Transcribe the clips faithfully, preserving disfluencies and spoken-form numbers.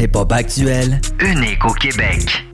hip-hop actuel, unique au Québec.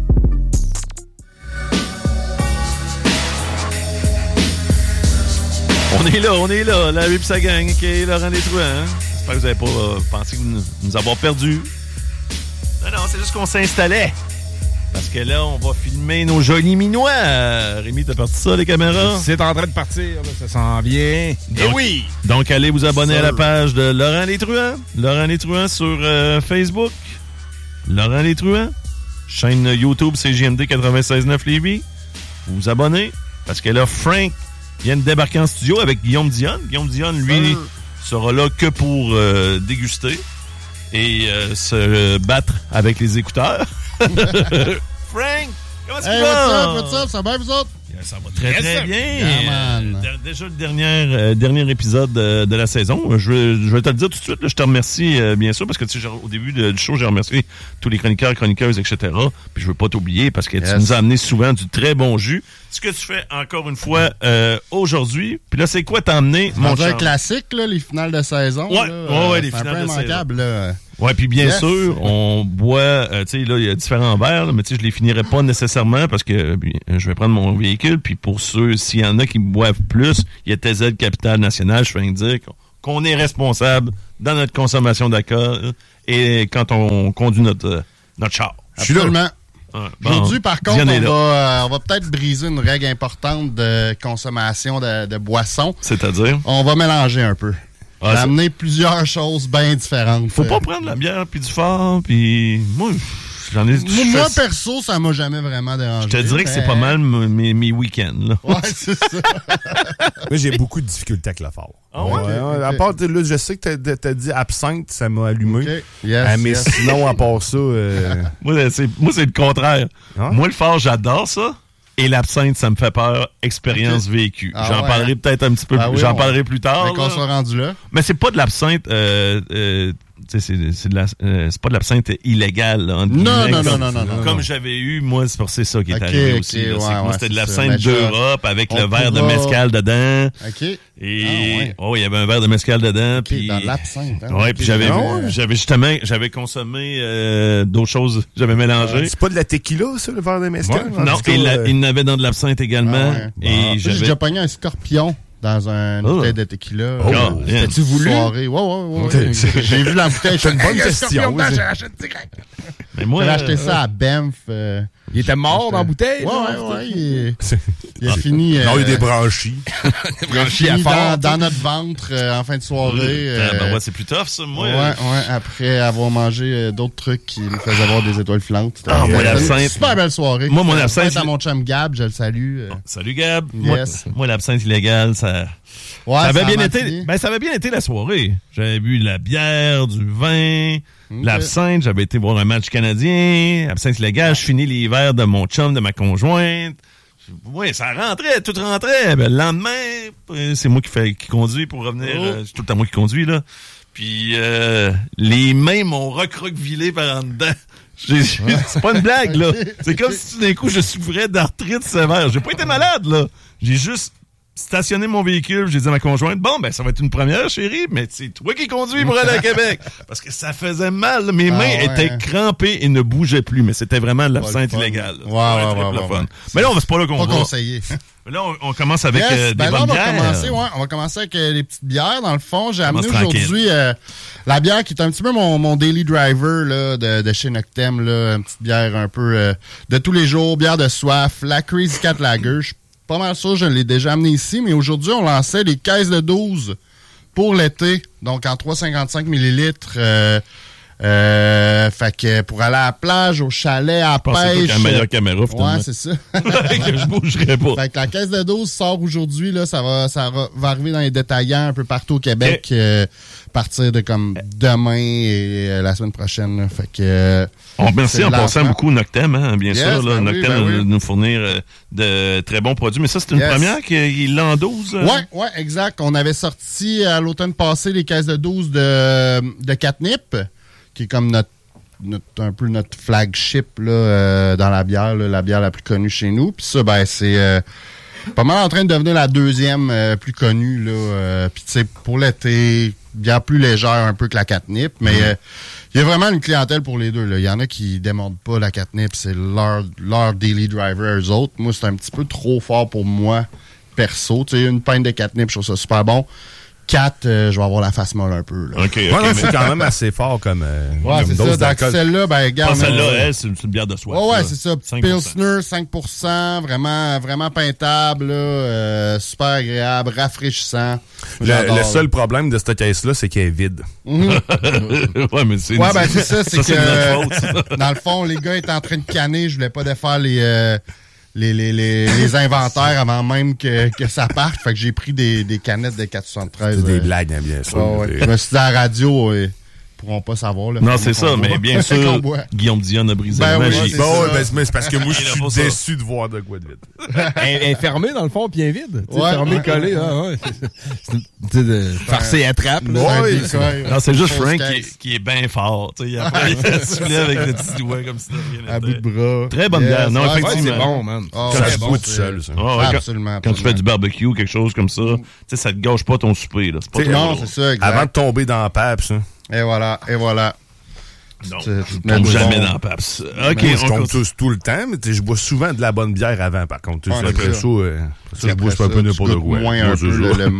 On est là, on est là, la Rip sa gang, qui est Laurent Détruant. Hein? J'espère que vous n'avez pas euh, pensé nous, nous avoir perdus. Non, non, c'est juste qu'on s'installait. Parce que là, on va filmer nos jolis minois. Euh, Rémi, t'as parti ça, les caméras? C'est en train de partir, là, ça s'en vient. Donc, Et oui! Donc, allez vous abonner Sir. à la page de Laurent Détruant. Laurent Détruant sur euh, Facebook. Laurent Détruant. Chaîne YouTube C J M D quatre-vingt-seize neuf Lévis. Vous vous abonnez. Parce que là, Frank vient de débarquer en studio avec Guillaume Dionne. Guillaume Dionne, lui, Sir. sera là que pour euh, déguster et euh, se battre avec les écouteurs. Frank, comment ça hey, va? What's up, what's up? Ça va bien, vous autres? Yeah, ça va très, yes, très bien. Yeah, man. Euh, déjà le dernier, euh, dernier épisode euh, de la saison. Je vais, je vais te le dire tout de suite. Là, je te remercie, euh, bien sûr, parce que tu sais, au début de, du show, j'ai remercié tous les chroniqueurs, chroniqueuses, et cetera. Puis je veux pas t'oublier parce que yes. tu nous as amené souvent du très bon jus. Ce que tu fais encore une fois euh, aujourd'hui. Puis là, c'est quoi t'as amené, mon cher? C'est un classique, là, les finales de saison. Ouais, là, ouais, ouais, euh, les finales de saison. Là. Ouais, puis bien yes. sûr, on boit, euh, tu sais, là, il y a différents verres, là, mais tu sais, je les finirai pas nécessairement parce que euh, je vais prendre mon véhicule, puis pour ceux, s'il y en a qui boivent plus, il y a T Z Capital National, je fais dire qu'on est responsable dans notre consommation d'alcool et quand on conduit notre, euh, notre char. Absolument. Ouais, bon, aujourd'hui, par contre, on va, euh, on va peut-être briser une règle importante de consommation de, de boissons. C'est-à-dire? On va mélanger un peu. Ah, J'ai amené plusieurs choses bien différentes. Faut pas prendre la bière puis du fort, puis moi, j'en ai... Moi, moi perso, ça m'a jamais vraiment dérangé. Je te dirais que c'est pas mal mes, mes week-ends. Là. Ouais, c'est ça. Moi, j'ai beaucoup de difficultés avec le fort. Ah ouais? ouais, ouais okay. À part, là, je sais que t'as, t'as dit absinthe, ça m'a allumé. Okay. Yes, ah, mais yes. sinon, à part ça... Euh... moi, c'est, moi, c'est le contraire. Hein? Moi, le fort, j'adore ça. Et l'absinthe, ça me fait peur. Expérience okay. vécue. Ah j'en ouais, parlerai hein? peut-être un petit peu. Ah oui, j'en on... parlerai plus tard. Mais qu'on soit rendu là. Mais c'est pas de l'absinthe. Euh, euh, c'est, c'est, de la, euh, c'est pas de l'absinthe illégale. Là, non, non, comme, non, non, non, non. Comme j'avais eu, moi, c'est pour c'est ça qui est okay, arrivé okay, aussi. Ouais, là, c'est ouais, moi, c'était c'est de l'absinthe d'Europe avec le verre pourra... de mezcal dedans. OK. Et ah, ouais. oh, il y avait un verre de mezcal dedans. Okay, puis dans l'absinthe. Hein? Ouais, okay, puis j'avais, euh... j'avais justement, j'avais consommé euh, d'autres choses. J'avais mélangé. Euh, c'est pas de la tequila, ça, le verre de mezcal? Ouais, non, il, euh... il n'avait dans de l'absinthe également. Ah, ouais. Et ah, j'avais... J'ai déjà pogné un scorpion dans une oh. bouteille de tequila. Oh, oh. T'as-tu voulu? Soirée. Ouais, ouais, ouais. J'ai vu la bouteille. C'est une bonne question. J'ai acheté direct. Mais moi, j'ai acheté euh... ça à Banff. Euh... Il était mort dans la bouteille? Ouais, ouais, ouais. Il, il a fini... Non, euh... il y a des branchies. Il a fini dans, dans notre ventre euh, en fin de soirée. Euh... Euh... Ben ouais, c'est plus tough, ça, moi. Ouais, ouais. Après avoir mangé euh, d'autres trucs qui me faisaient avoir des étoiles filantes. Ah, moi, l'absinthe. Super belle soirée. Moi, mon absinthe... à mon chum Gab, je le salue. Euh... Salut, Gab. Yes. Moi, moi l'absinthe illégale, ça... Ouais, ça avait ça bien été. Ben, ça avait bien été la soirée. J'avais bu de la bière, du vin, okay. l'absinthe. J'avais été voir un match canadien. Absinthe illégale. Je finis les verres de mon chum, de ma conjointe. Oui, ça rentrait, tout rentrait. Ben, le lendemain, c'est moi qui fais, qui conduis pour revenir. Oh. Euh, c'est tout le temps moi qui conduis, là. Puis, euh, les mains m'ont recroquevillé par en dedans. J'ai, ouais. C'est pas une blague, là. C'est comme si tout d'un coup, je souffrais d'arthrite sévère. J'ai pas été malade, là. J'ai juste stationné mon véhicule, j'ai dit à ma conjointe, bon, ben, ça va être une première, chérie, mais c'est toi qui conduis pour aller à Québec. Parce que ça faisait mal, là. Mes ah, mains ouais. étaient crampées et ne bougeaient plus, mais c'était vraiment de l'absinthe illégale. Ouais, ouais, ouais, ouais, ouais, ouais. Mais là, on va, c'est pas là qu'on pas va. conseillé. Mais là, on, on commence avec yes, euh, des ben bonnes là, on va bières. Commencer, ouais, on va commencer avec euh, les petites bières. Dans le fond, j'ai amené aujourd'hui euh, la bière qui est un petit peu mon, mon daily driver là, de, de chez Noctem. Là, une petite bière un peu euh, de tous les jours, bière de soif, la Crazy Cat Lager. Je suis pas mal sûr, je l'ai déjà amené ici, mais aujourd'hui, on lançait les caisses de douze pour l'été. Donc, en trois virgule cinquante-cinq millilitres. Euh, Euh, fait que pour aller à la plage, au chalet, à la pêche. C'est la meilleure caméra, finalement. Ouais, c'est ça. que je bougerais pas. Fait que la caisse de douze sort aujourd'hui, là, ça va, ça va, va arriver dans les détaillants un peu partout au Québec, okay. euh, à partir de comme demain et euh, la semaine prochaine, là. Fait que, euh, on remercie en passant beaucoup Noctem, hein, bien yes, sûr, là. Ben Noctem oui, ben oui. oui. nous fournir euh, de très bons produits. Mais ça, c'est une yes. première qu'il l'a en douze. Euh... Ouais, ouais, exact. On avait sorti à l'automne passé les caisses de douze de, de Catnip, qui est comme notre, notre un peu notre flagship là, euh, dans la bière, là, la bière la plus connue chez nous. Puis ça, ben, c'est euh, pas mal en train de devenir la deuxième euh, plus connue, là. Euh, Puis, tu sais, pour l'été, bien plus légère un peu que la catnip, mais il euh, y a vraiment une clientèle pour les deux, là. Il y en a qui démontent pas la catnip, c'est leur, leur daily driver, eux autres. Moi, c'est un petit peu trop fort pour moi, perso. Tu sais, une pinte de catnip, je trouve ça super bon. quatre, euh, je vais avoir la face molle un peu. Là. OK, OK. Ouais, ouais, c'est quand même assez fort comme, euh, ouais, comme c'est dose ça. Dans d'alcool. celle-là, ben, regarde. Pas celle-là, euh, elle, c'est une, c'est une bière de soif. Ouais, ouais, là. c'est ça. Petit cinq pour cent. Pilsner, cinq pour cent, vraiment, vraiment peintable, là, euh, super agréable, rafraîchissant. Le, le seul problème de cette caisse-là, c'est qu'elle est vide. ouais, mais c'est... Ouais, ben c'est ça, c'est ça, c'est que, notre faute, ça. dans le fond, les gars étaient en train de canner, je voulais pas défaire les... Euh, Les, les, les, les inventaires avant même que, que ça parte. Fait que j'ai pris des, des canettes de quatre cent soixante-treize. C'est des euh, blagues, hein, bien sûr. ouais, ouais. Je me suis dit à la radio, euh, ils pourront pas savoir. Là, Non, c'est ça, mais bien sûr, qu'on boit. Guillaume Dion a brisé Ben la oui, magie. c'est Bon, ça. ouais, ben, c'est- mais c'est parce que moi, je Il a suis pas ça. déçu de voir de quoi de vite. Elle est fermée, dans le fond, puis elle est vide. Tu sais, Ouais, fermée, ouais. collée. Ah, ouais. C'est- Tu sais, de farcer et attrape. là. Ouais, C'est un décoil. Non, c'est juste Fausse Frank caisse. qui est, qui est bien fort. Tu sais, après, il fait soulever avec le petit doigt comme si de rien À bout n'était. de bras. Très bonne Yes, bière. Non, ouais, Ouais, effectivement. c'est bon, man. Ah, Ça ouais, se bon, boit tout c'est- seul, ça. Ah, ouais, quand- Absolument, Quand, tu fais absolument. du barbecue ou quelque chose comme ça, tu sais, ça te gâche pas ton souper. Là. C'est pas T'sais, trop Non, lourd. c'est ça, exact. Avant de tomber dans la pape, ça. Et voilà, et voilà. Non, Tu- tu te tu mets tombes du jamais bon. dans le Paps. OK, Moi, je on tombe continue. tous tout le temps, mais t'sais, je bois souvent de la bonne bière avant, par contre. Ouais, T'sais, après c'est ça, ça. euh, après ça, je bois Après un peu ça, tu n'importe goûtes quoi. moins Ouais, un c'est peu le, ça. le-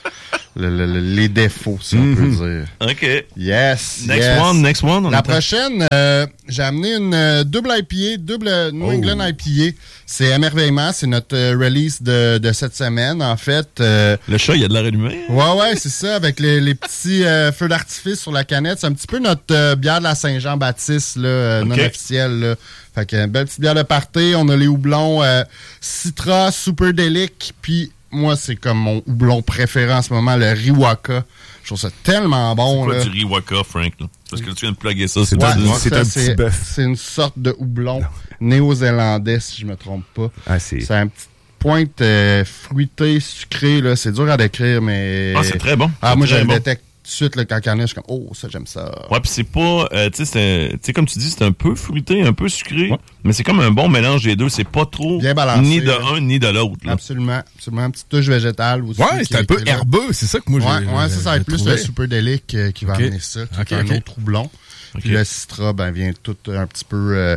le- le- le- les défauts, si on peut dire. OK. Yes, Next yes. one, next one. On La attend. prochaine, euh, j'ai amené une euh, double I P A, double New England I P A. C'est Émerveillement, c'est notre euh, release de, de cette semaine, en fait. Euh, Le chat, il y a de l'air allumé. ouais, ouais, c'est ça, avec les, les petits euh, feux d'artifice sur la canette. C'est un petit peu notre euh, bière de la Saint-Jean-Baptiste, là, euh, Ok. non officielle. Là. Fait que, une belle petite bière de party. On a les houblons euh, Citra, Super Delic, puis moi, c'est comme mon houblon préféré en ce moment, le Riwaka. Je trouve ça tellement bon. C'est quoi là. du Riwaka, Frank? Là? Parce que là, tu viens de plugger ça. C'est Ouais, pas du- ouais. c'est ça, un petit bœuf. C'est une sorte de houblon néo-zélandais, si je me trompe pas. Ah, c'est... C'est un petit pointe euh, fruitée, sucrée, là. C'est dur à décrire, mais... Ah, c'est très bon. Ah, C'est moi, je très le bon. détecte tout de suite, là, quand il y en a, je suis comme, oh, ça, j'aime ça. Ouais, pis c'est pas, euh, tu sais, c'est- tu sais, comme tu dis, c'est un peu fruité, un peu sucré, Ouais. mais c'est comme un bon mélange des deux. C'est pas trop Bien balancé, ni de là. un ni de l'autre. là. Absolument. Absolument. Un petit touche végétal aussi. Ouais, qui- c'est un peu qui est là. herbeux. C'est ça que moi, Ouais, j'ai ouais, ça, ça va être plus trouvé. le Super Delic euh, qui va Ok. amener ça, qui Ok, est un ok. autre houblon. Puis Ok. le Citra, ben, vient tout un petit peu euh,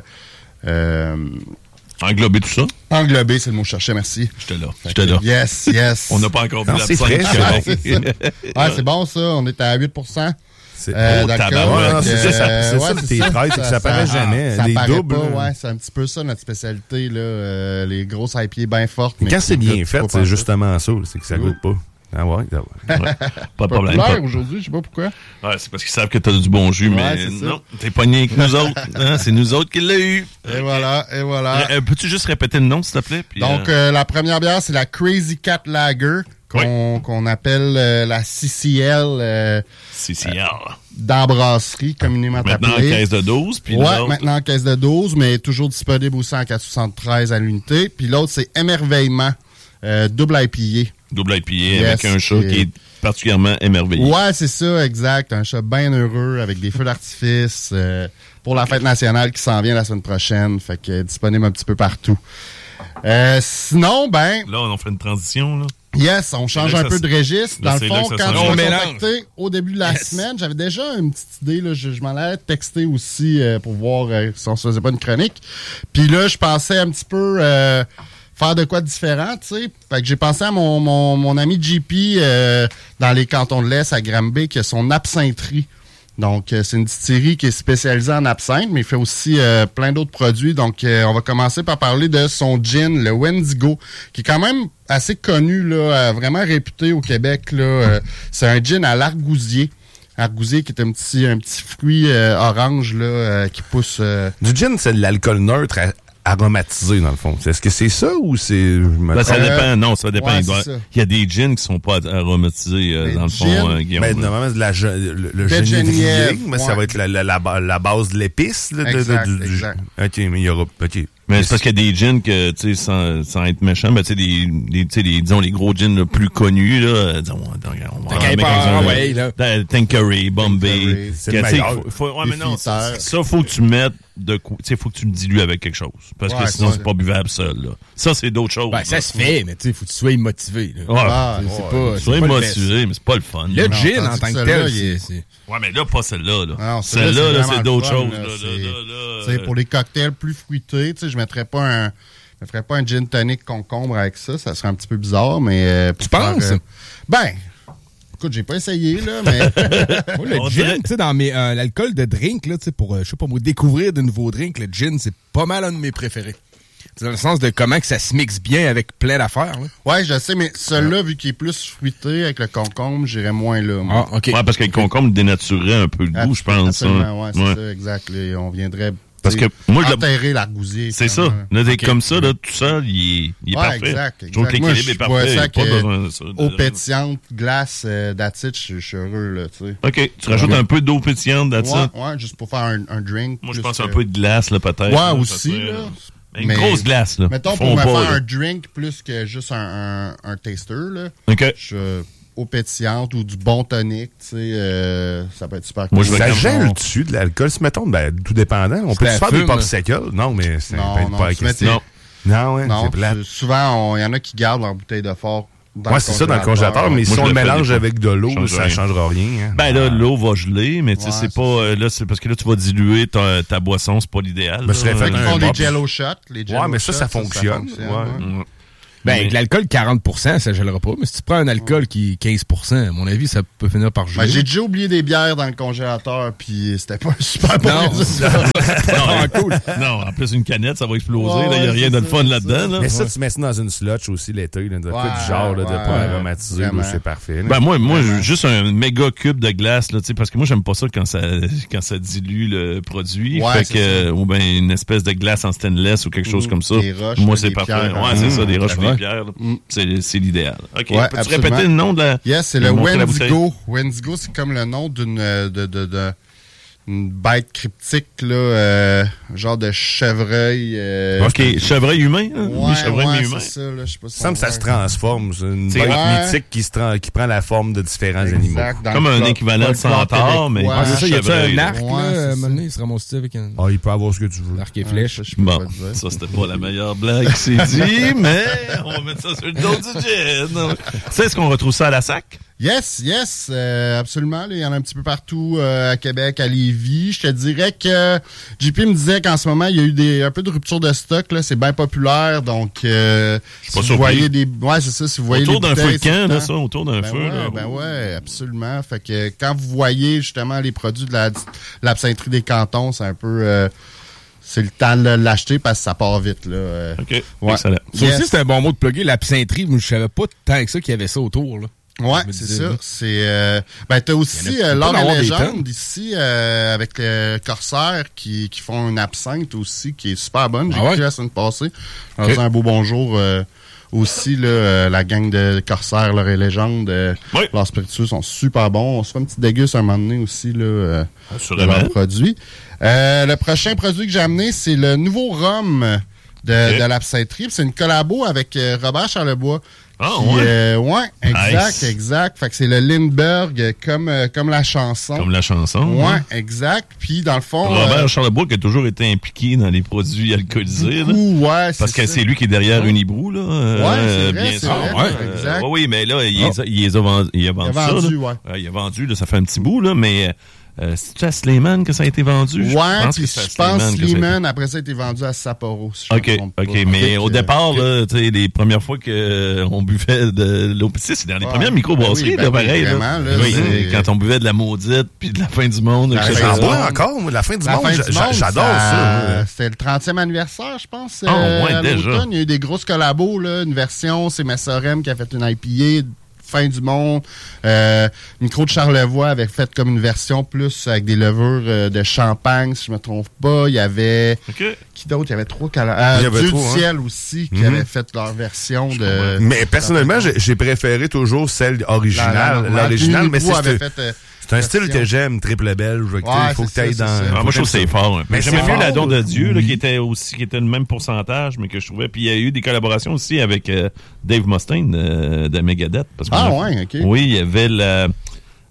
euh, Englober tout ça, englobé, c'est le mot que je cherchais, merci. j'étais là. J'étais là. Yes, yes. On n'a pas encore vu Non, la c'est scène. frais, Ouais, c'est ça. Ouais, c'est bon, ça. On est à huit pour cent. c'est- Euh, Oh, d'alcool. tabarouette. Ouais, non, c'est ça, ça- Euh, c'est ouais, ça, c'est tes traits, c'est que ça paraît jamais. Ça Les paraît doubles, pas, là. ouais. C'est un petit peu ça, notre spécialité, là. euh, les grosses I P A bien fortes. Mais mais quand qui c'est bien goûtent fait, pas c'est pantoute. justement ça, c'est que ça goûte pas. Ah ouais, ah ouais. Ouais, pas de problème. Populaire pas- aujourd'hui, je sais pas pourquoi. Ouais, c'est parce qu'ils savent que t'as du bon jus, Ouais, mais c'est ça. non, t'es pogné avec nous autres. Hein, c'est nous autres qui l'ont eu. Et voilà, et voilà. Euh, euh, Peux-tu juste répéter le nom, s'il te plaît? Puis, Donc, euh, euh, la première bière, c'est la Crazy Cat Lager, qu'on qu'on appelle euh, la C C L euh, C C L. dans la brasserie, communément Maintenant en appelée. caisse de douze, puis Ouais, l'autre- maintenant en caisse de douze, mais toujours disponible aussi en quatre soixante-treize à l'unité. Puis l'autre, c'est Émerveillement, euh, double I P A. double I P A Yes, avec un chat et- qui est particulièrement émerveillé. Ouais, c'est ça, exact. Un chat bien heureux avec des feux d'artifice euh, pour la fête nationale qui s'en vient la semaine prochaine. Fait que euh, disponible un petit peu partout. Euh, sinon, ben, Là, on fait une transition, là. yes, on change là un que peu ça de registre. là, Dans c'est le là fond, que ça quand s'en on va. m'a On contacté au début de la Yes. semaine, j'avais déjà une petite idée. Là, je je m'en allais texter aussi euh, pour voir euh, si on se faisait pas une chronique. Puis là, je pensais un petit peu euh, faire de quoi de différent, tu sais. Fait que j'ai pensé à mon, mon, mon ami J P euh, dans les cantons de l'Est à Granby qui a son absintherie. Donc, euh, c'est une distillerie qui est spécialisée en absinthe, mais il fait aussi euh, plein d'autres produits. Donc, euh, on va commencer par parler de son gin, le Wendigo, qui est quand même assez connu, là, euh, vraiment réputé au Québec. Là, euh, c'est un gin à l'argousier. Argousier qui est un petit, un petit fruit euh, orange là, euh, qui pousse... euh, Du gin, c'est de l'alcool neutre à- aromatisé, dans le fond. Est-ce que c'est ça ou c'est... je me Ben, ça trompe? Euh, dépend. Non, ça dépend. ouais, il, doit- c'est ça. il y a des gins qui sont pas aromatisés, euh, Les dans le fond, gins, euh, Guillaume. Ben, normalement, c'est de la, ge- le, le De genévrier, Genièvre, mais ça ouais. va être la, la, la, ba- la base de l'épice. Là, de- de- Exact, du, du- exact. OK, mais il y aura... OK. Mais c'est parce qu'il y a des gins que, tu sais, sans, sans être méchant, ben, tu sais, des, des, tu sais, des, disons, les gros gins là, plus connus, là, euh, disons, on va, on va en mettre Tanqueray, un- ouais, là. euh, Tanqueray, Bombay. Tanqueray, c'est que, le tu sais, meilleur. faut- faut- ouais, Les mais non, ça, filteurs. ça, faut que tu mettes de quoi. Tu sais, il faut que tu le dilues avec quelque chose. Parce Ouais, que sinon, ouais. c'est pas buvable seul. Là. Ça, c'est d'autres choses. Ben, ça là. se fait, mais tu sais, faut que tu sois motivé. Là. Ouais. Ah, C'est- c'est ouais. pas. Tu c'est sois pas le motivé, best. mais c'est pas le fun. Le là. gin, tandis en que tant que celui-là, tel, il est- c'est. c'est- Ouais, mais là, pas celle-là. Là. Non, Celle-là, c'est là, vraiment c'est le d'autres fun, choses. là. Là, C'est- là, là, Tu sais, là. pour les cocktails plus fruités, tu sais, je mettrais pas un, je ferais pas un gin tonic concombre avec ça, ça serait un petit peu bizarre, mais euh, pour Tu penses? faire, euh, ben, écoute, j'ai pas essayé là, mais Moi, le On gin, dirait- tu sais, dans mes euh, l'alcool de drink, là, tu sais, pour, euh, je sais pas moi, découvrir de nouveaux drinks, le gin, c'est pas mal un de mes préférés. C'est dans le sens de comment que ça se mixe bien avec plein d'affaires. Là. ouais, je sais, mais celui-là, vu qu'il est plus fruité avec le concombre, j'irais moins là. Moi. Ah, OK. Ouais, parce que le concombre dénaturerait un peu le goût, je pense. Absolument, ouais, hein. c'est Ouais. ça, exact. Là, on viendrait Parce tu sais, que moi, je le- enterrer l'argousier. C'est ça. finalement. Là, dès comme ça, là, tout seul, il est, il est Ouais, parfait. exact, Je trouve que exact. Moi, l'équilibre est je bois parfait. ça Il n'y a avec, pas euh, besoin de ça. Eau pétillante, glace, euh, that's it, je je suis heureux, là, tu sais. OK. Tu rajoutes un peu d'eau pétillante là-dessus. Ouais, ouais, juste pour faire un, un drink. Moi, je plus pense que- un peu de glace, là, peut-être. Ouais, là, aussi, ça serait, là. Mais une Mais- grosse glace, là. Mettons, Ils pour font me pas, faire là. un drink plus que juste un, un, un taster, là, OK. je, eau pétillante ou du bon tonic, tu sais, euh, ça peut être super Moi, cool. je vais Ça comme- gèle dessus de l'alcool, si mettons, ben, tout dépendant. On C'est peut la se faire des fume. popsicles? Non, mais c'est Non, peut-être non, pas la tu mets question. tes- Non, ouais, Non, c'est plate. tu- souvent, il y en a qui gardent leur bouteille de fort dans Ouais, le c'est ça, dans le congélateur, mais Moi, si je on le le fais mélange des fois. avec de l'eau, Change ça rien. changera rien. Hein. Ben là, l'eau va geler, mais tu sais, Ouais, c'est c'est pas. euh, Là, c'est parce que là, tu vas diluer ta, ta boisson, c'est pas l'idéal. Ben, là. ce serait fait Ils un font des pop. jello shots. Les jello Ouais, mais ça, shots, ça fonctionne. fonctionne, Ouais. ouais. Mm. Ben, Mais- avec l'alcool, quarante pour cent, ça gèlera pas. Mais si tu prends un alcool qui est quinze pour cent, à mon avis, ça peut finir par geler. Ben, j'ai déjà oublié des bières dans le congélateur, puis c'était pas un super bon Non. résultat. Ah, cool. Non, en plus, une canette, ça va exploser. Ouais, Il n'y a ouais, rien c'est de le ça, fun c'est là-dedans. ça. Là. Mais ça, tu mets ça dans une slotch aussi l'été, là, de quoi Ouais, du genre, là, de ouais, pas ouais, aromatiser, là, vraiment. c'est parfait. là. Ben moi, moi, Vraiment. juste un méga cube de glace, là, tu sais, parce que moi, j'aime pas ça quand ça quand ça dilue le produit. Ouais, fait c'est que, ça. ou ben une espèce de glace en stainless ou quelque chose Mm, comme ça. des roches, moi, des c'est parfait. pierres, Ouais, hein. c'est ça, des Mm, roches ou ouais. des pierres. là. Mm. C'est c'est l'idéal. OK. Ouais, Peux-tu absolument. répéter le nom de la. Yes, c'est de le montrer la bouteille? Wendigo. Wendigo, c'est comme le nom d'une euh, de, de, de, une bête cryptique, là, euh, genre de chevreuil. euh, OK. Chevreuil humain, hein? Ouais, Oui, chevreuil ouais, humain. c'est ça, là, je sais pas si Il semble que ça on se voit. transforme. C'est une C'est bête ouais. mythique qui, se tra- qui prend la forme de différents animaux. Exact, dans Comme le un folklore- équivalent de folklore centaure, mais- québécois. Ah, c'est ça, y a-tu chevreuil. un arc, Ouais, là? c'est euh, ça. maintenant, il se ramasse avec un Ah, il peut avoir ce que tu veux. arc et Ouais, flèche. ça, je peux Bon, pas te dire. ça, c'était pas la meilleure blague qui s'est dit, mais on va mettre ça sur le dos du gin. C'est est-ce qu'on retrouve ça à la sac? Yes, yes, euh, absolument. là, Il y en a un petit peu partout euh, à Québec, à Lévis. Je te dirais que J P me disait qu'en ce moment, il y a eu des un peu de rupture de stock. Là, c'est bien populaire. Donc, euh, suis si pas vous surpris. voyez des, ouais, c'est ça. Si vous voyez Autour les d'un feu de bouteilles, c'est camp, le là, temps. ça, autour d'un Ben feu. ouais, là. ben ouais, absolument. Fait que quand vous voyez justement les produits de la de l'absintherie des cantons, c'est un peu euh, c'est le temps de l'acheter parce que ça part vite là. euh. OK, Ouais. excellent. Ça Yes. aussi, c'est un bon mot de plugger. L'absintherie, moi, je savais pas tant que ça qu'il y avait ça autour, là. Ouais, Je me c'est disais, ça. là. C'est euh, ben t'as Il aussi y en a- euh, il peut l'Or en et avoir des Légende tonnes. ici euh, avec le Corsaire qui, qui font une absinthe aussi qui est super bonne. J'ai Ah ouais? écouté la semaine passée. On Ok. faisait un beau bonjour euh, aussi là, euh, la gang de Corsaire, l'Or et Légende, euh, Oui. leurs spiritueux sont super bons. On se fait une petite déguste un moment donné aussi là. Euh, de Assurément. leurs produits. Euh, le prochain produit que j'ai amené, c'est le nouveau rhum de, Ok. de l'absintherie. C'est une collabo avec euh, Robert Charlebois. Ah, Qui, ouais. euh, ouais, exact, Nice. exact. Fait que c'est le Lindbergh euh, comme, euh, comme la chanson. Comme la chanson. Ouais, hein. exact. Puis dans le fond. Robert euh, Charlebois qui a toujours été impliqué dans les produits alcoolisés. là. beaucoup, ouais, Parce que ça. c'est lui qui est derrière Unibrou, là. euh, Ouais, c'est vrai, bien c'est sûr. vrai, Ouais. ouais, exact. Euh, oui, mais là, il, les a, il les a vendu, il a vendu, Il a vendu, ça. là. ouais. Euh, il a vendu, là, ça fait un petit bout, là, mais euh, c'est-tu à Slayman que ça a été vendu? Ouais, puis c'est à je pense Slayman que ça a été- Sleeman, après ça, a été vendu à Sapporo. Si je me OK, trompe pas. OK, mais Fait au que, départ, que- là, tu sais, les premières fois qu'on buvait de l'eau, tu sais, c'est dans les Ouais. premières microbrasseries, Ben oui, là, ben oui, pareil, là. vraiment, là, Oui, c'est- quand on buvait de la maudite, puis de la fin du monde, La et cetera. fin J'en du bois monde. encore, moi, la fin du La monde. fin du j'a- monde, J'adore ça. ça. ouais. C'était le trentième anniversaire, je pense. Ah, euh, ouais, à déjà. l'automne. Il y a eu des grosses collabos, là. Une version, c'est Messorem qui a fait une I P A. Fin du monde. Euh, Micro de Charlevoix avait fait comme une version plus avec des levures euh, de champagne, si je me trompe pas. Il y avait... OK. Qui d'autre? Il y avait trois collabos. Il y avait Dieu trop, du hein. ciel aussi, qui Mhm. avait fait leur version de... Mais personnellement, j'ai j'ai préféré toujours celle originale, l'originale, mais c'est avait c'est- fait... euh, c'est un style version. que j'aime, triple belge. Il Ouais, faut que c'est tu ailles ça, dans. c'est ça. Ah, moi, je trouve que c'est fort. hein. Mais J'aimais c'est mieux fort, la Don de là. Dieu, là, Oui. qui était aussi, qui était le même pourcentage, mais que je trouvais. Puis il y a eu des collaborations aussi avec euh, Dave Mustaine euh, de Megadeth. Parce que Ah, moi, ouais, OK. Oui, il y avait la.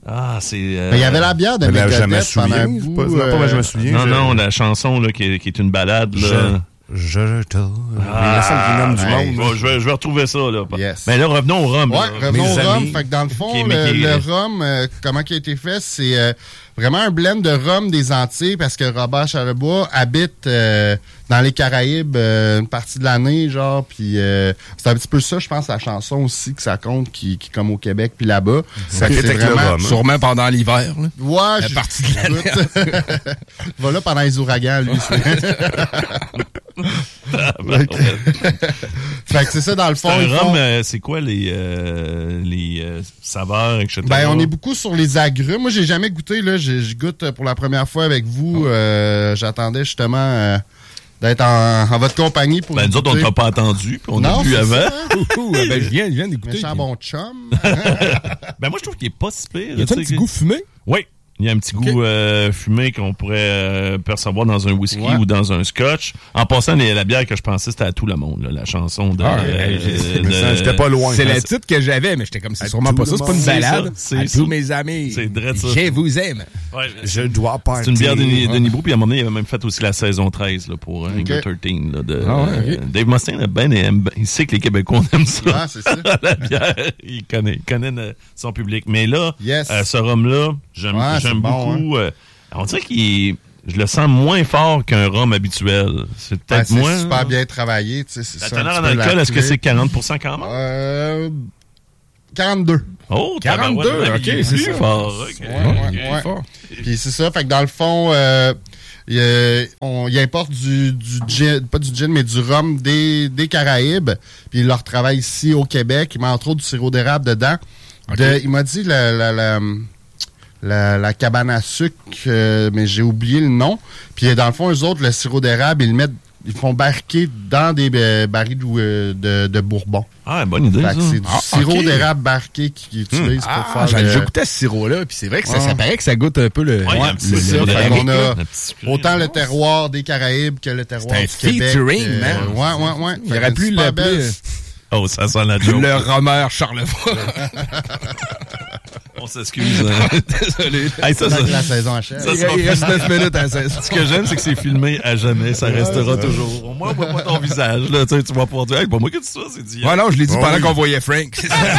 Ah, c'est... Euh... Ben, il y avait la bière de Ben, je me Megadeth pendant un souviens. bout. Pas, non, pas, ben, je me souviens. Non, je... non, la chanson là, qui, est, qui est une balade. Là. Je... Je te... Ah, il nomme du hey, monde. Bon, je, vais, je vais retrouver ça. Là. Yes. Mais là, revenons au rhum. Ouais, là. revenons Mes au rhum. amis. Fait que dans le fond, Qui est- le, qui est- le rhum, euh, comment il a été fait, c'est euh, vraiment un blend de rhum des Antilles parce que Robert Charlebois habite euh, dans les Caraïbes euh, une partie de l'année, genre, puis euh, c'est un petit peu ça, je pense, la chanson aussi que ça compte, qui, qui comme au Québec puis là-bas. Ça Donc, fait c'est avec le vraiment- rhum. hein. Sûrement pendant l'hiver. là. Ouais, La je- partie de l'année. écoute, voilà pendant les ouragans, lui. Fait que c'est ça, dans le fond. C'est un ils rhum, font- euh, c'est quoi les, euh, les euh, saveurs, et cetera? Ben, on est beaucoup sur les agrumes. Moi, j'ai jamais goûté, là. Je, je goûte pour la première fois avec vous. Euh, j'attendais justement euh, d'être en, en votre compagnie pour. Ben, nous autres, on goûter. t'a pas attendu, puis on Non, a bu c'est avant. ça, hein? Ouh, ben, je viens, je viens d'écouter. Méchant bon chum. Ben, moi, je trouve qu'il est pas si pire. Y a-t-il un tu sais, petit que- goût fumé? Oui. Il y a un petit goût euh, fumé qu'on pourrait euh, percevoir dans un whisky Ouais. ou dans un scotch. En passant, les- la bière que je pensais, c'était à tout le monde, là, la chanson de... Ah, euh, j'ai- de- ça, j'étais pas loin. C'est hein. le titre que j'avais, mais j'étais comme, c'est À sûrement tout pas le ça. C'est pas une monde. C'est balade. ça, c'est À ça. tous mes amis. C'est drôle, ça. Je vous aime. Ouais, Je dois pas c'est une bière de, de Nibou, puis à un moment donné, il avait même fait aussi la saison treize là, pour euh, Hangar treize. Là, de, Ah ouais, euh, Dave Mustaine, a ben, aime ben- il sait que les Québécois on aime ça. Ah, c'est ça. La bière, il connaît, il connaît euh, son public. Mais là, Yes. euh, ce rhum-là, j'aime, Ouais, j'aime c'est bon, beaucoup. euh, on dirait qu'il est- je le sens moins fort qu'un rhum habituel. C'est Ben, peut-être c'est moins... super bien travaillé. Tu sais, c'est La ça, un teneur en petit peu alcool, la est-ce que clé. c'est quarante pour cent quand même? Euh, quarante-deux. Oh, quarante-deux, tabarouette, ok, il est c'est plus ça. fort. ok. Ouais, ouais, ouais. Fort. Puis c'est ça, fait que dans le fond, euh, il, euh, on, il importe du, du gin, pas du gin, mais du rhum des, des Caraïbes. Puis il leur travaille ici au Québec. Il met entre autres du sirop d'érable dedans. De, il m'a dit la, la, la, la, la cabane à sucre, euh, mais j'ai oublié le nom. Puis dans le fond, eux autres, le sirop d'érable, ils le mettent, ils font barquer dans des euh, barils de, de, de bourbon. Ah, bonne idée, Fait ça. que c'est du Ah, sirop ok. d'érable barqué qu'ils utilisent pour Ah, faire j'ai le... déjà goûté à ce sirop-là, puis c'est vrai que ça, Ouais. ça paraît que ça goûte un peu le... Ouais, il y a un Ouais, petit c'est peu ça. de Fait l'Amérique, qu'on a là, un petit peu. autant le terroir des Caraïbes que le terroir C'est un du Québec. featuring, euh, man. Ouais, ouais, ouais. Il Fait aurait que pu super l'appeler, belle- euh, Oh, ça sent la joke. Le romer Charlevoix. On s'excuse. hein. Désolé. Hey, ça, Tant ça, que la saison achève. ça Il, sera il reste filmé. neuf minutes à la saison. Ce que j'aime, c'est que c'est filmé à jamais. Ça restera toujours. Au moins, on voit pas ton visage. Là. Tu sais, tu vas pouvoir dire, hey, pas moi qui dis ça, c'est dit. Ouais, non, je l'ai dit Oh, pendant oui. qu'on voyait Frank.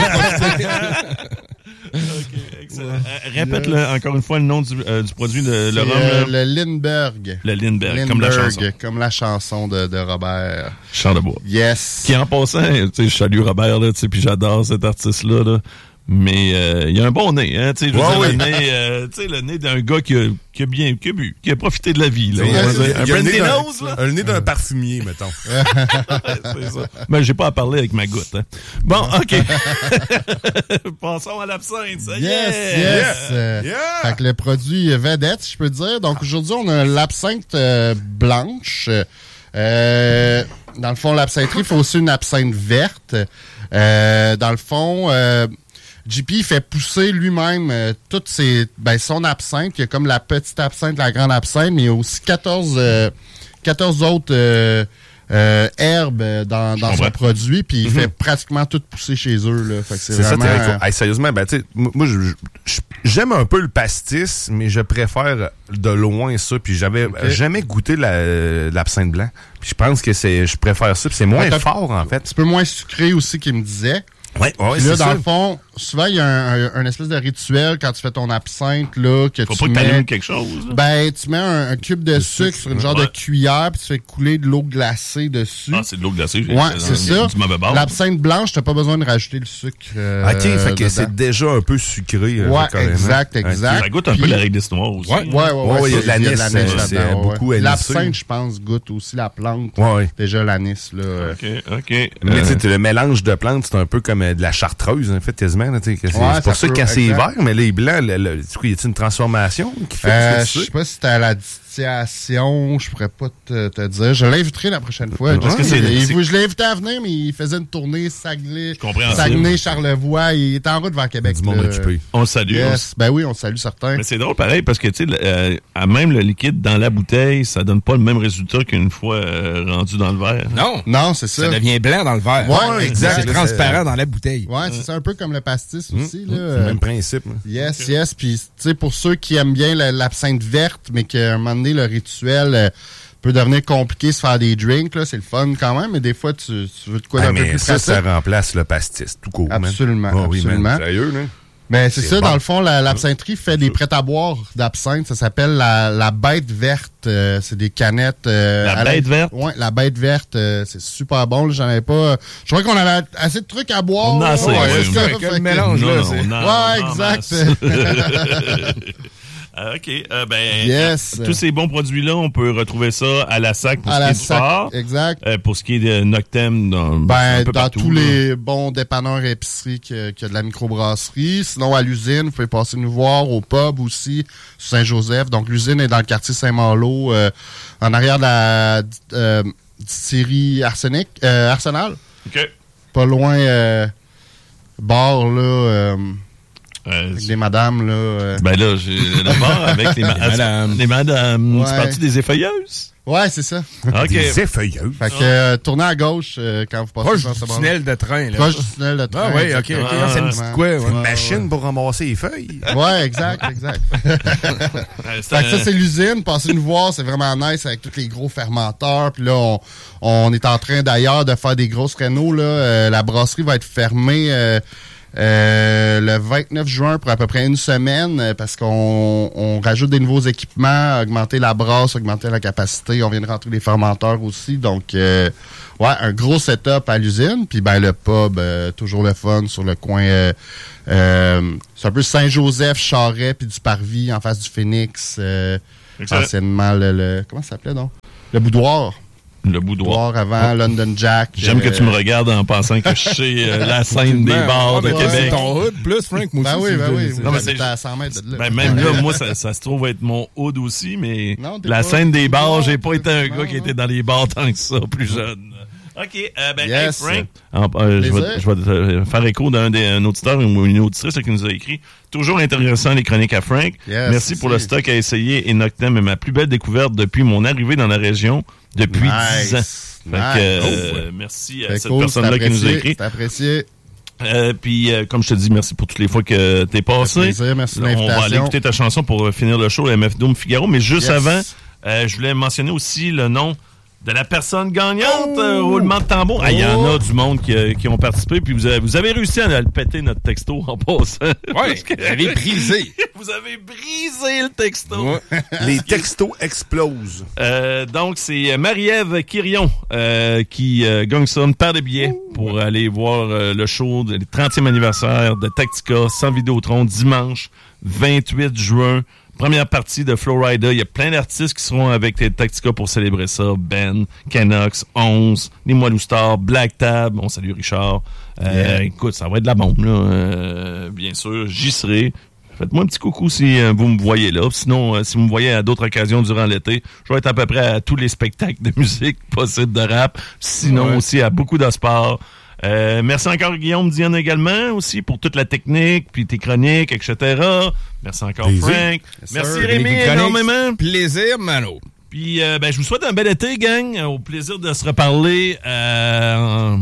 Ok, excellent. Euh, Répète-le encore une fois le nom du, euh, du produit, le, le C'est, rhum. euh, là. le Lindbergh. Le Lindbergh, comme la chanson. Lindbergh, comme la chanson de, de Robert. Charles de Bois. Yes. Qui en passant, tu sais, je salue Robert, là, tu sais, puis j'adore cet artiste-là, là. Mais euh, il a un bon nez, hein, tu sais, je veux Ouais, dire, oui. le nez, euh, tu sais, le nez d'un gars qui a, qui a bien, qui a bu, qui a profité de la vie, là. Il y a- On va dire. Un il y a le nez Brandy d'un- Nose, là. Un nez d'un parfumier, mettons. C'est ça. Mais j'ai pas à parler avec ma goutte, hein. Bon, OK. Passons à l'absinthe, ça y Yes, est. yes. Euh, Yeah. Fait que le produit vedette, si je peux dire. Donc aujourd'hui, on a l'absinthe euh, blanche. Euh, dans le fond, l'absintherie, il faut aussi une absinthe verte. Euh, dans le fond, euh, J P fait pousser lui-même euh, toutes ses, ben, son absinthe. Il y a comme la petite absinthe, la grande absinthe, mais il y a aussi quatorze, euh, quatorze autres euh, euh, herbes dans, dans son comprends. produit. Puis il fait pratiquement tout pousser chez eux. Là. Fait que c'est C'est ça, vraiment... t'es avec- Hey, sérieusement, ben, tu sais, moi, moi, je- je- j'aime un peu le pastis, mais je préfère de loin ça. Puis j'avais Ok. jamais goûté la- l'absinthe blanc. Puis je pense que c'est, je préfère ça. Puis c'est moins Ouais, t'as- fort, en un fait. petit peu moins sucré aussi qu'il me disait. Ouais, ouais, Puis là, c'est dans ça. le fond, souvent, il y a un, un- un espèce de rituel quand tu fais ton absinthe, là, que Faut tu pas que mets... t'allumes quelque chose, là. Ben, tu mets un, un cube de sucre sur une genre Ouais. de cuillère, puis tu fais couler de l'eau glacée dessus. Ah, c'est de l'eau glacée. j'ai- ouais, euh, c'est ça. Du mauvais bord. L'absinthe blanche, t'as pas besoin de rajouter le sucre. euh, OK, fait que dedans. c'est déjà un peu sucré. euh, Ouais, carrément. exact, Ok. exact. Ça goûte un peu Puis- la réglisse noire aussi. Ouais, ouais, ouais. Ouais, il y a ça, de l'anis, c'est- là-dedans, c'est ouais, beaucoup ouais. anisé. L'absinthe, je pense, goûte aussi la plante. Ouais, ouais. Déjà l'anis, là. euh. OK, OK. Mais Euh, tu sais, le mélange de plantes, c'est un peu comme euh, de la chartreuse, en fait, quasiment. là, tu sais, que C'est Ouais, c'est pour ça ça, peut, que quand c'est exact. vert, mais les blancs, le, le, du coup, y a-t-il une transformation qui fait Euh, ce je que tu sais pas si c'était à la distille l'association, je pourrais pas te, te dire. Je l'inviterai la prochaine fois. Parce que c'est, il, c'est... Je l'ai invité à venir, mais il faisait une tournée Saguenay, Compréhensible. Saguenay, Charlevoix. Il est en route vers Québec. Du monde occupé. On le salue. Yes. Ben oui, on le salue certains. Mais c'est drôle pareil parce que, tu sais, euh, à même le liquide dans la bouteille, ça donne pas le même résultat qu'une fois euh, rendu dans le verre. Non. Non, c'est ça. Ça devient blanc dans le verre. Ouais, exact. C'est transparent dans la bouteille. Ouais, c'est ça, un peu comme le pastis Mmh, aussi. mmh, Là. c'est le même principe. Hein. Yes, okay. yes. Puis, tu sais, pour ceux qui aiment bien la, l'absinthe verte, mais qu'à un moment donné, le rituel euh, peut devenir compliqué, se faire des drinks, là, c'est le fun quand même, mais des fois, tu, tu veux de quoi ah, d'un peu mais plus ça, pratique. ça remplace le pastis, tout court. Absolument, man. Oh, oui, absolument. man. Sérieux, là? Ben, c'est, c'est ça, bon. dans le fond, la, l'absintherie fait des prêts-à-boire d'absinthe. Ça s'appelle la, la bête verte. Euh, c'est des canettes. Euh, la bête la... verte? Oui, la bête verte. Euh, c'est super bon. Là, j'en avais pas. Je crois qu'on avait assez de trucs à boire. On a assez. Ouais, Ouais, c'est ça. Quel que... mélange, non, là. Non, c'est... non, ouais, non, exact. Euh, OK. Euh, ben, yes. euh, tous ces bons produits-là, on peut retrouver ça à la sac pour à ce la qui est du sac, fort. exact. Euh, pour ce qui est de Noctem, dans, ben, un peu dans partout, tous là. les bons dépanneurs et épiceries qu'il y a de la microbrasserie. Sinon, à l'usine, vous pouvez passer nous voir au pub aussi, sur Saint-Joseph. Donc, l'usine est dans le quartier Saint-Malo, euh, en arrière de la euh, distillerie Arsenic, euh, Arsenal. OK. Pas loin, euh, bar, là... Euh, Euh, avec des madames, là. Euh... Ben là, j'ai le bar avec les, ma- les madames. Les madames. Ouais. C'est parti des effeuilleuses? Ouais, c'est ça. OK. Des effeuilleuses. Fait que, euh, dans à gauche, euh, quand vous passez Proche dans du ce bar. tunnel de train, là. Proche du tunnel de train. Ah oui, OK, OK. Ah, C'est une petite quoi, ouais. Une machine pour ramasser les feuilles. Ouais, exact, exact. Euh, Fait que ça, c'est l'usine. Passez nous voir, c'est vraiment nice avec tous les gros fermenteurs. Puis là, on, on est en train d'ailleurs de faire des grosses rénaux. Là. Euh, la brasserie va être fermée euh, euh, le vingt-neuf juin pour à peu près une semaine euh, parce qu'on on rajoute des nouveaux équipements, augmenter la brasse, augmenter la capacité. On vient de rentrer des fermenteurs aussi. Donc, euh, ouais, un gros setup à l'usine. Puis ben le pub, euh, toujours le fun sur le coin... Euh, euh, c'est un peu Saint-Joseph, Charret, puis du Parvis en face du Phoenix. Euh, anciennement, le, le... Comment ça s'appelait, donc? Le Boudoir. Le boudoir. Boudoir avant, oh. London Jack. J'aime euh... que tu me regardes en pensant que je sais euh, la scène des bars de ouais, Québec. C'est ton hood, plus Frank, moi ben aussi. oui, ben oui. Non, mais c'est à cent mètres de là. Ben même là, moi, ça, ça se trouve être mon hood aussi, mais non, la pas, scène des bars, j'ai pas été un non, gars qui non. était dans les bars tant que ça, plus jeune. OK, euh, ben, yes. hey, Frank, en, euh, je, vais, je vais te faire écho d'un des, un auditeur ou une auditrice qui nous a écrit. Toujours intéressant les chroniques à Frank. Yes, merci pour le stock à essayer et Noctem est ma plus belle découverte depuis mon arrivée dans la région depuis nice. dix ans. Fait nice. que, euh, oh, ouais. merci à c'est cette cool, personne-là qui nous a écrit. C'est apprécié. Euh, puis, euh, comme je te dis, merci pour toutes les fois que t'es passé. Plaisir, merci de l'invitation. On va aller écouter ta chanson pour finir le show, M F Doom Figaro. Mais juste yes. avant, euh, je voulais mentionner aussi le nom de la personne gagnante, oh! euh, roulement de tambour. Il oh! ah, y en a du monde qui, euh, qui ont participé, puis vous avez, vous avez réussi à le péter notre texto en passant. Oui, vous avez brisé. Vous avez brisé le texto. Ouais. Les textos explosent. Euh, donc, c'est Marie-Ève Quirion euh, qui euh, gagne ça, une paire de billets oh! pour aller voir euh, le show, le trentième anniversaire de Tactica sans Vidéotron, dimanche vingt-huit juin. Première partie de Flowrider. Il y a plein d'artistes qui seront avec les Tactica pour célébrer ça. Ben, Canox, onze, Les Moilous Stars, Black Tab. On salue Richard. Euh, yeah. Écoute, ça va être de la bombe, là. Euh, bien sûr, j'y serai. Faites-moi un petit coucou si euh, vous me voyez là. Sinon, euh, si vous me voyez à d'autres occasions durant l'été, je vais être à peu près à tous les spectacles de musique possibles de rap. Sinon, ouais. aussi à beaucoup de sport. Euh, merci encore Guillaume Diane également aussi pour toute la technique, puis tes chroniques, et cetera. Merci encore plaisir. Frank. Yes, merci sir. Rémi énormément. Plaisir, Mano. Puis euh, ben je vous souhaite un bel été, gang. Au plaisir de se reparler euh,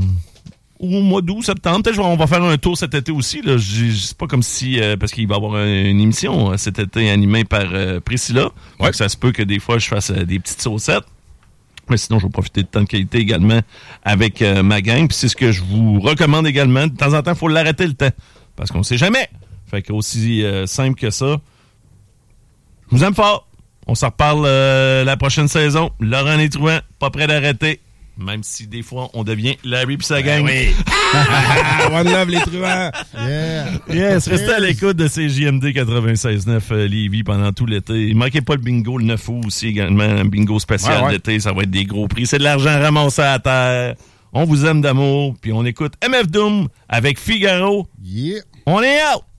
au mois d'août, septembre. Peut-être on va faire un tour cet été aussi. Là. C'est pas comme si euh, parce qu'il va y avoir une émission euh, cet été animée par euh, Priscilla. Ouais. Donc ça se peut que des fois je fasse euh, des petites saucettes. Mais sinon, je vais profiter de temps de qualité également avec euh, ma gang. Puis c'est ce que je vous recommande également. De temps en temps, il faut l'arrêter le temps. Parce qu'on ne sait jamais. Fait que aussi euh, simple que ça. Je vous aime fort. On s'en reparle euh, la prochaine saison. Laurent Létrouin, pas prêt d'arrêter. Même si des fois, on devient Larry pis sa gang. Ben oui. One love, les truands. Yeah. Yes, restez à l'écoute de C J M D quatre-vingt-seize neuf euh, Lévis pendant tout l'été. Ne manquez pas le bingo le neuf août aussi également. Un bingo spécial ouais, ouais. d'été. Ça va être des gros prix. C'est de l'argent ramassé à terre. On vous aime d'amour. Puis on écoute M F Doom avec Figaro. Yeah. On est out!